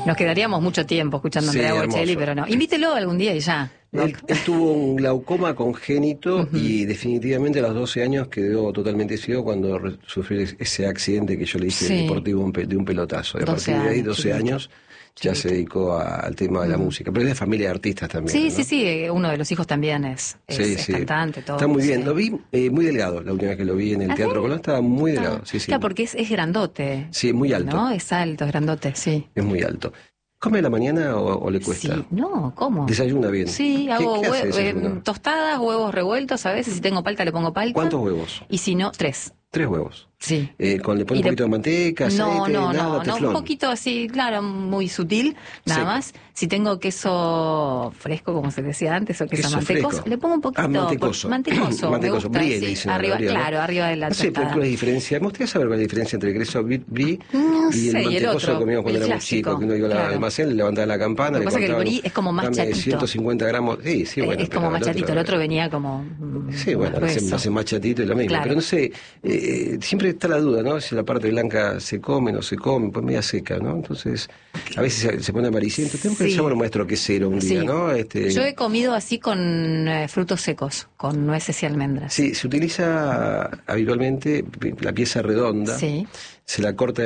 Nos quedaríamos mucho tiempo escuchando a Sí, Andrea hermoso. Bocelli, pero no. Invítelo algún día y ya. Él tuvo un glaucoma congénito y definitivamente a los 12 años quedó totalmente ciego cuando sufrió ese accidente que yo le hice Sí. deportivo de un pelotazo. Y a 12 partir de ahí, años, 12 chiquito. años, ya se dedicó al tema de la música. Pero es de familia de artistas también. Sí, ¿no? sí, sí. Uno de los hijos también es cantante, todo. Está muy bien. Sí. Lo vi muy delgado la última vez que lo vi en el Teatro Colón. Estaba muy delgado. Sí, sí. Claro, porque es grandote. Sí, muy alto. ¿No? Es alto, es grandote, sí. Es muy alto. ¿Come a la mañana o le cuesta? Sí, no, ¿cómo? ¿Desayuna bien? Sí, hago ¿Qué hace desayuno? tostadas, huevos revueltos, a veces si tengo palta le pongo palta. ¿Cuántos huevos? Y si no, 3. 3 huevos. Sí. ¿Le pone un poquito de manteca, aceite, nada, un teflón? poquito así, claro, muy sutil, nada Seco. más. Si tengo queso fresco, como se decía antes, o queso Queso mantecoso, fresco. le pongo un poquito. Mantecoso. Mantecoso, me Mantecoso. gusta, Brie, le sí, dicen arriba, ahora, ¿no? claro, arriba de la No sé, pero tostada. ¿cuál es la diferencia? Me gustaría saber cuál es la diferencia entre el queso brie No y el sé, y el mantecoso otro, que comíamos cuando el éramos clásico, chicos, que uno iba al claro. almacén, le levantaba la campana, Lo que le pasa es que el contaban, brie es como más dame chatito. 150 gramos. Sí, bueno. Es como pero más chatito, el otro venía como. Sí, bueno, más lo grueso. hace más chatito y lo mismo. Claro. Pero no sé, siempre está la duda, ¿no? Si la parte blanca se come, no se come, pues media seca, ¿no? Entonces, a veces se pone amarillento. Tenemos que Sí. llamar a un maestro quesero un día, Sí. ¿no? Yo he comido así con frutos secos, con nueces y almendras. Sí, se utiliza habitualmente la pieza redonda. Sí. Se la corta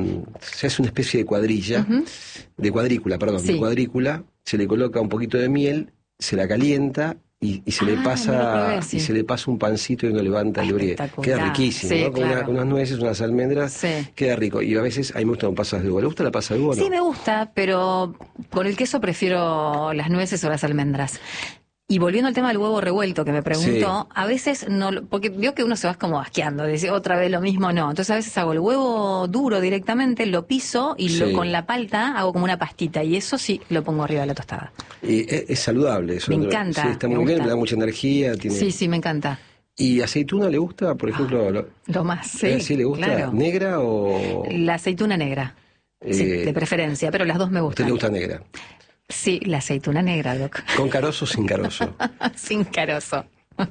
se hace una especie de cuadrilla, de cuadrícula, perdón, Sí. de cuadrícula, se le coloca un poquito de miel, se la calienta y se le No lo pasa probé, sí. y se le pasa un pancito y uno levanta el brie. Espectacular. Queda riquísimo, Sí, ¿no? claro. Con unas nueces, unas almendras, Sí. queda rico. Y a veces a mí me gustan pasas de uva. ¿Le gusta la pasa de uva o no? Sí, me gusta, pero con el queso prefiero las nueces o las almendras. Y volviendo al tema del huevo revuelto que me preguntó, a veces no, porque veo que uno se va como asqueando, dice otra vez lo mismo, no. Entonces a veces hago el huevo duro directamente, lo piso y Sí. con la palta hago como una pastita y eso sí lo pongo arriba de la tostada. Y es saludable eso. Me encanta, Sí, está me muy bien, gusta. le da mucha energía. Tiene... Sí, sí, me encanta. ¿Y aceituna le gusta, por ejemplo? Lo más, sí. ¿Sí le gusta? Claro. ¿Negra o...? La aceituna negra. Sí, Eh, de preferencia, pero las dos me ¿A gustan. usted le gusta negra? Sí, la aceituna negra, Doc. ¿Con carozo o sin carozo? Sin carozo.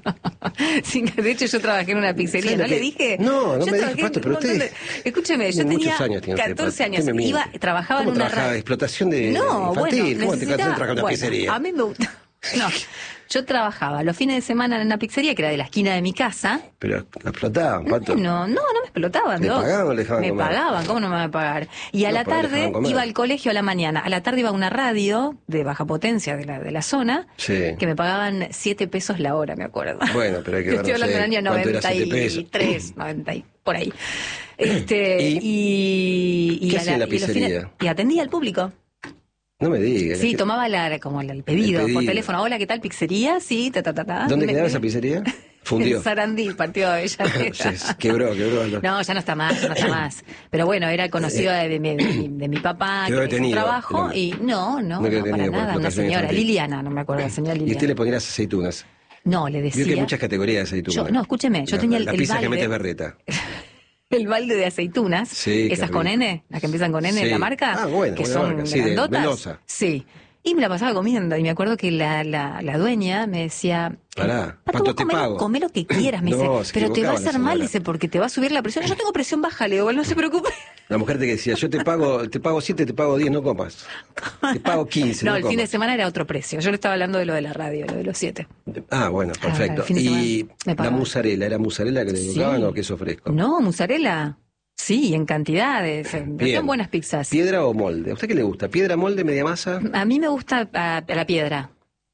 De hecho, yo trabajé en una pizzería, ¿Sabe ¿no lo le que- dije? No, no Yo me trabajé dijo, Pato, en pero un montón usted Escúcheme, yo tiene tenía muchos años, tiene usted, 14 Pato. años, ¿Qué me iba, miente? trabajaba en ¿Cómo una trabajaba? radio. ¿Explotación de No, infantil? bueno, ¿Cómo te necesitaba- trabajar en una bueno, pizzería? A mí me gusta. No, yo trabajaba los fines de semana en una pizzería que era de la esquina de mi casa. Pero la explotaban, Pato. No me explotaban. ¿Le Doc. pagaban o le dejaban Me comer? pagaban, ¿cómo no me van a pagar? Y a No, la pero le tarde dejaban comer. iba al colegio a la mañana. A la tarde iba a una radio de baja potencia de la zona Sí. que me pagaban 7 pesos la hora, me acuerdo. Bueno, pero hay que ver, Estoy no hablando sé, del año ¿cuánto era 7 pesos? 93, 90 y por ahí. ¿Y qué hacía en la pizzería? Y atendía al público. No me digas. Sí, tomaba como el pedido El por pedido. teléfono. Hola, ¿qué tal pizzería? Sí, ta. ¿Dónde Me- quedaba esa pizzería? Fundió. En Sarandí, partido de Avellaneda. Sí, quebró. No, ya no está más. Pero bueno, era conocido de mi papá, Quedó que hizo un detenido, trabajo, el hombre. y no, quedó para detenido por nada, una explotación señora, infantil. Liliana, no me acuerdo, la señora Y Liliana. usted le ponía las aceitunas. No, le decía. Vio que hay muchas categorías de aceitunas. No, escúcheme, yo tenía La el pizza que balde. mete berreta. El balde de aceitunas, Sí, qué esas con rico. N, las que empiezan con N, Sí. la marca, Ah, bueno, que buena son marca. Sí, de grandotas. Mendoza. Sí. Y me la pasaba comiendo, y me acuerdo que la dueña me decía, Pará, Pato, Pato, vos te pago. comé lo que quieras, me No, dice, se pero te va a equivocaba la hacer mal, señora. dice, porque te va a subir la presión. Yo tengo presión baja, le digo, no se preocupe. La mujer te decía, yo te pago 7, te pago 10, no comas. Te pago 15, No, no el fin de comas. semana era otro precio. Yo le estaba hablando de lo de la radio, lo de los 7. Ah, bueno, perfecto. el fin de Y semana me la pagaban. mozzarella, ¿era mozzarella que le colocaban o queso fresco? No, mozzarella. Sí, en cantidades. Son buenas pizzas. ¿Piedra o molde? ¿A usted qué le gusta? ¿Piedra, molde, media masa? A mí me gusta a la piedra.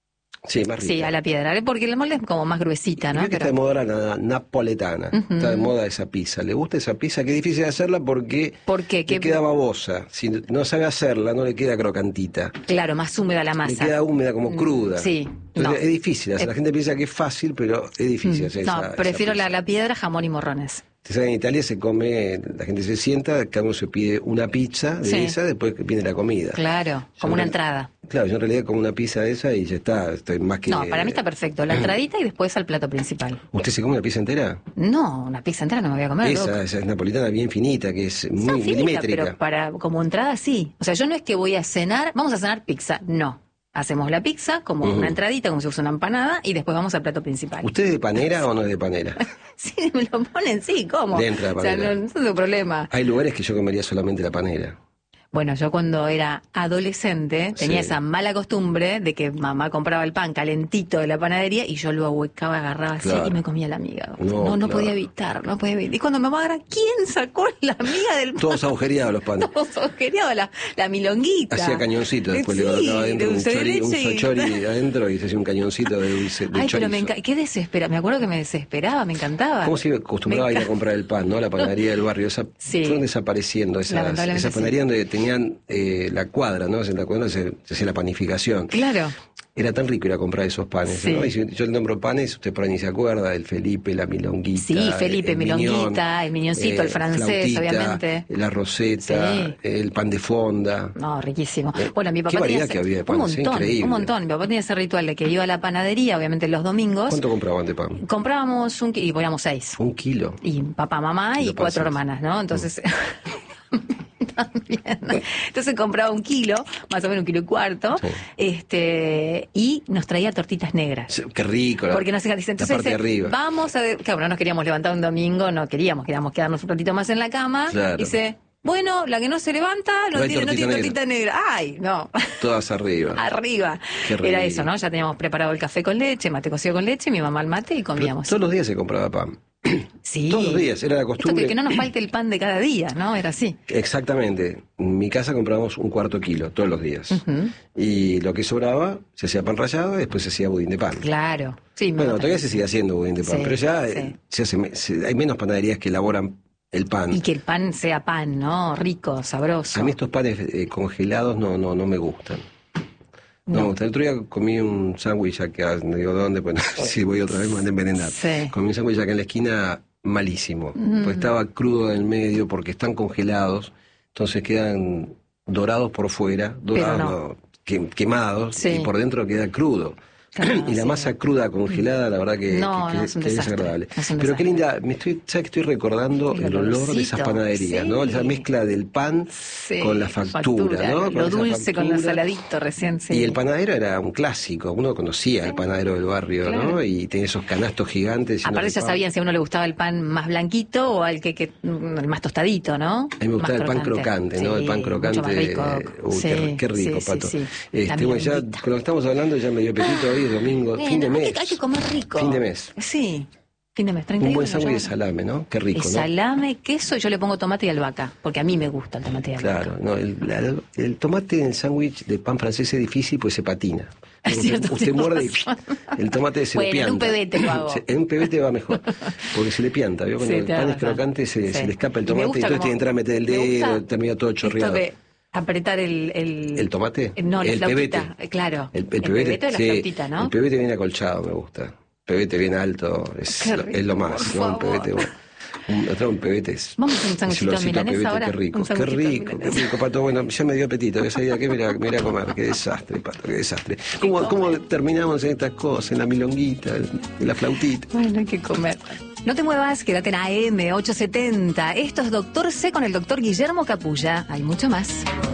Sí, más rica. Sí, a la piedra, porque el molde es como más gruesita, ¿no? Creo que está de moda la napoletana. Está de moda esa pizza. ¿Le gusta esa pizza? Que es difícil de hacerla porque ¿Por qué? le queda babosa. Si no sabe hacerla, no le queda crocantita. Claro, más húmeda la Le masa. queda húmeda, como cruda. Sí, Entonces, no. es difícil hacer. La gente piensa que es fácil, pero es difícil hacer No, esa prefiero pizza. la piedra, jamón y morrones. Usted sabe, en Italia se come, la gente se sienta, cada uno se pide una pizza de Sí. esa, después que viene la comida. Claro, como una entrada. Claro, yo en realidad como una pizza de esa y ya está, estoy más que... No, para mí está perfecto. La entradita y después al plato principal. ¿Usted se come una pizza entera? No, una pizza entera no me voy a comer. Doc. Esa es napolitana bien finita, que es muy Son finitas, milimétrica. pero para como entrada sí. O sea, yo no es que voy a cenar, vamos a cenar pizza, no. Hacemos la pizza como una entradita, como si fuese una empanada, y después vamos al plato principal. ¿Usted es de panera o no es de panera? Sí, me lo ponen, sí, ¿cómo? Dentro de la O sea, panera. no es un problema. Hay lugares que yo comería solamente la panera. Bueno, yo cuando era adolescente tenía esa mala costumbre de que mamá compraba el pan calentito de la panadería y yo lo ahuecaba, agarraba así y me comía la miga. No podía evitar, no podía evitar. Y cuando mi mamá agarra, ¿quién sacó la miga del pan? Todos agujereados los panes. Todos agujereados, la milonguita. Hacía cañoncito, después le colocaba adentro un sochori adentro y se hacía un cañoncito de dulce de chorizo. Pero qué desespera. Me acuerdo que me desesperaba, me encantaba. ¿Cómo se acostumbraba a ir a comprar el pan, no? La panadería del barrio. Fueron desapareciendo esas panaderías donde tenían la cuadra, ¿no? En la cuadra se hacía la panificación. Claro. Era tan rico ir a comprar esos panes, ¿no? Y si yo le nombro panes, usted por ahí ni se acuerda, el Felipe, la milonguita. Sí, Felipe, milonguita, el miñoncito, el francés, flautita, obviamente. La roseta, el pan de fonda. No, riquísimo. Bueno, mi papá qué variedad que había de panes, increíble. Un montón. Mi papá tenía ese ritual de que iba a la panadería, obviamente los domingos. ¿Cuánto compraban de pan? Comprábamos y poníamos 6. ¿1 kilo? Y papá, mamá y 4 hermanas, ¿no? Entonces... También. Entonces compraba 1 kilo, más o menos 1,25 kilos, y nos traía tortitas negras. Qué rico. Porque nos dice, entonces parte de arriba. Vamos a ver, claro, no nos queríamos levantar un domingo, no queríamos quedarnos un ratito más en la cama. Claro. Dice, bueno, la que no se levanta no tiene tortita negra. ¡Ay, no! Todas arriba. Arriba. Era eso, ¿no? Ya teníamos preparado el café con leche, mate cocido con leche, mi mamá el mate y comíamos. Pero todos los días se compraba pan. Sí. Todos los días, era la costumbre. Que no nos falte el pan de cada día, ¿no? Era así. Exactamente. En mi casa comprábamos 1/4 kilo todos los días. Y lo que sobraba se hacía pan rallado y después se hacía budín de pan. Claro. Sí, bueno, todavía se sigue haciendo budín de pan, pero ya hay menos panaderías que elaboran el pan. Y que el pan sea pan, ¿no? Rico, sabroso. A mí estos panes congelados no me gustan. No, el otro día comí un sándwich acá, no digo dónde, pues si voy otra vez me van a envenenar. Comí un sándwich acá en la esquina malísimo, pues estaba crudo en el medio porque están congelados, entonces quedan dorados por fuera, quemados, y por dentro queda crudo. Claro, y la masa cruda congelada, la verdad que es desagradable. Pero qué linda, ¿sabes que estoy recordando el olor de esas panaderías, ¿no? Esa mezcla del pan con la factura, ¿no? Lo dulce con lo saladito recién, Y el panadero era un clásico, uno conocía al panadero del barrio, ¿no? Y tenía esos canastos gigantes. Aparte ya sabían si a uno le gustaba el pan más blanquito o al que el más tostadito, ¿no? A mí me gustaba el pan crocante, ¿no? El pan crocante. Qué rico, Pato. Bueno, ya con lo que estamos hablando ya me dio apetito hoy. Domingo, fin de mes. Hay que comer rico. Fin de mes. Sí, fin de mes, 31. Un buen sándwich de salame, ¿no? Qué rico, ¿no? Salame, queso, yo le pongo tomate y albahaca, porque a mí me gusta el tomate y albahaca. Claro, no, el tomate en el sándwich de pan francés es difícil porque se patina. Usted muerde y el tomate se le pianta. En un pebete lo hago. En un pebete va mejor, porque se le pianta. ¿Vio? Cuando el pan es crocante se le escapa el tomate y entonces tiene que entrar a meter el dedo, termina todo chorreado. Apretar el tomate, no, la el flautita, pebete. Claro. El pebete o la flautita, ¿no? El pebete bien acolchado, me gusta. El pebete bien alto, es lo más, ¿no? Un pebete, un pebete es. Vamos a un sanguchito milanesa ahora. Qué rico, Pato. Bueno, ya me dio apetito. Ya sabía que me irá a comer. Qué desastre, Pato, qué desastre. ¿Cómo terminamos en estas cosas? En la milonguita, en la flautita. Bueno, hay que comer. No te muevas, quédate en AM 870. Esto es Doctor C con el doctor Guillermo Capulla. Hay mucho más.